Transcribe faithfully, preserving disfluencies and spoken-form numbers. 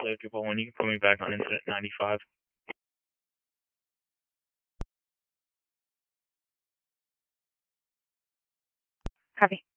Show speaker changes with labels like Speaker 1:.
Speaker 1: Leo two four one, you can put me back on incident ninety-five.
Speaker 2: Copy.